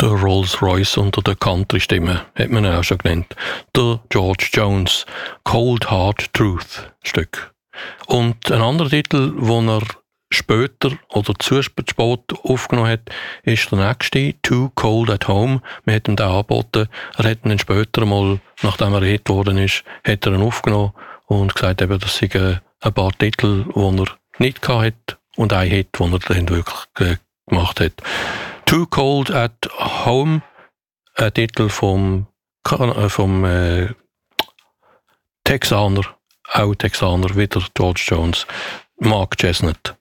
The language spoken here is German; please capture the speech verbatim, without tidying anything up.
der Rolls-Royce unter der Country-Stimme, hat man ihn auch schon genannt. Der George Jones, Cold Hard Truth Stück. Und ein anderer Titel, den er später oder zu spät aufgenommen hat, ist der nächste, Too Cold at Home. Wir hätten ihn den angeboten. Er hat ihn dann später mal, nachdem er Hit geworden ist, hat er ihn aufgenommen und gesagt, eben, das sind ein paar Titel, die er nicht hatte und ein Hit, den er dann wirklich gemacht hat. Too Cold at Home, ein Titel vom, vom äh, Texaner, auch Texaner, wieder George Jones, Mark Chestnut.